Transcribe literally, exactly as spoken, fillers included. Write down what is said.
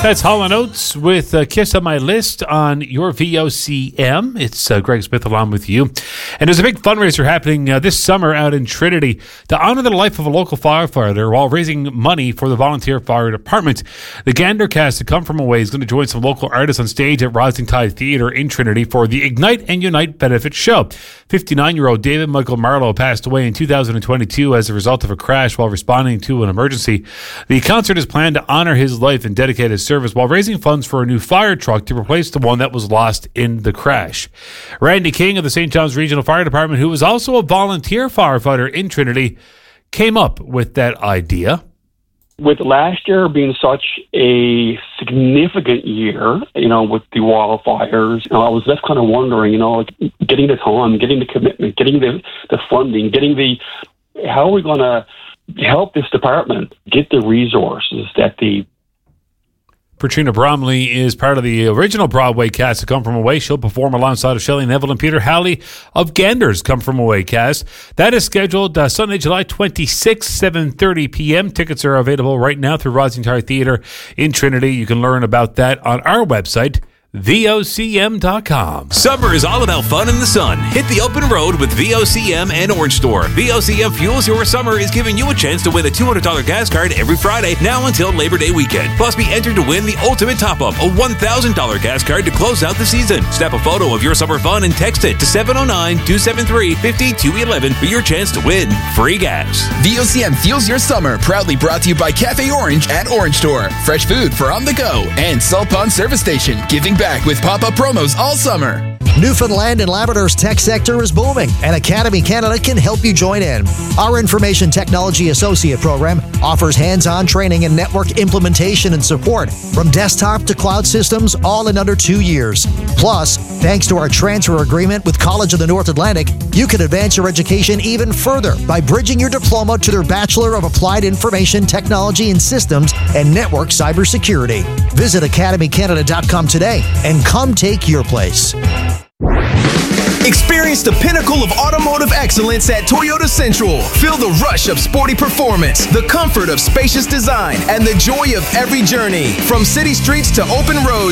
That's Hall and Oates with uh, Kiss on My List on your V O C M. It's uh, Greg Smith along with you. And there's a big fundraiser happening uh, this summer out in Trinity to honor the life of a local firefighter while raising money for the volunteer fire department. The Gander cast to come from away is going to join some local artists on stage at Rising Tide Theatre in Trinity for the Ignite and Unite benefit show. fifty-nine-year-old David Michael Marlowe passed away in two thousand twenty-two as a result of a crash while responding to an emergency. The concert is planned to honor his life and dedicate his service while raising funds for a new fire truck to replace the one that was lost in the crash. Randy King of the Saint John's Regional Fire Department, who was also a volunteer firefighter in Trinity, came up with that idea. With last year being such a significant year, you know, with the wildfires, you know, I was just kind of wondering, you know, like getting the time, getting the commitment, getting the, the funding, getting the, how are we going to help this department get the resources that the Patrina Bromley is part of the original Broadway cast to Come From Away. She'll perform alongside of Shelley Neville and Peter Halley of Gander's Come From Away cast. That is scheduled uh, Sunday, July twenty-sixth, seven thirty p.m. Tickets are available right now through Rising Tide Theatre in Trinity. You can learn about that on our website, V O C M dot com. Summer is all about fun in the sun. Hit the open road with V O C M and Orange Store. V O C M Fuels Your Summer is giving you a chance to win a two hundred dollars gas card every Friday, now until Labor Day weekend. Plus, be entered to win the ultimate top-up, a one thousand dollars gas card to close out the season. Snap a photo of your summer fun and text it to seven oh nine, two seven three, five two one one for your chance to win free gas. V O C M Fuels Your Summer, proudly brought to you by Cafe Orange and Orange Store. Fresh food for on the go. And Salt Pond Service Station, giving back with pop-up promos all summer. Newfoundland and Labrador's tech sector is booming, and Academy Canada can help you join in. Our Information Technology Associate program offers hands-on training in network implementation and support, from desktop to cloud systems, all in under two years. Plus, thanks to our transfer agreement with College of the North Atlantic, you can advance your education even further by bridging your diploma to their Bachelor of Applied Information Technology and Systems and Network Cybersecurity. Visit academy canada dot com today and come take your place. Experience the pinnacle of automotive excellence at Toyota Central. Feel the rush of sporty performance, the comfort of spacious design, and the joy of every journey. From city streets to open roads,